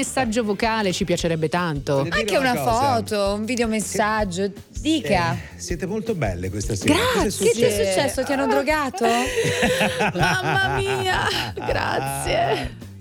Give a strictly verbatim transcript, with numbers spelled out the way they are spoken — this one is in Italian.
messaggio vocale ci piacerebbe tanto. Voglio dire Anche una cosa. foto, un videomessaggio. Dica. Eh, siete molto belle questa sera. Grazie. Che ti è successo? Ti hanno drogato? Mamma mia, grazie.